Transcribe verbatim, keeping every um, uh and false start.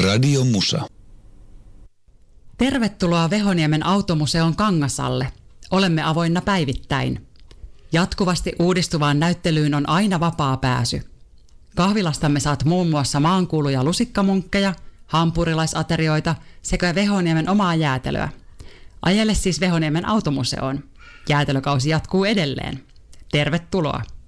Radio Musa. Tervetuloa Vehoniemen automuseon Kangasalle. Olemme avoinna päivittäin. Jatkuvasti uudistuvaan näyttelyyn on aina vapaa pääsy. Kahvilastamme saat muun muassa maankuuluja lusikkamunkkeja, hampurilaisaterioita sekä Vehoniemen omaa jäätelöä. Ajele siis Vehoniemen automuseoon. Jäätelökausi jatkuu edelleen. Tervetuloa!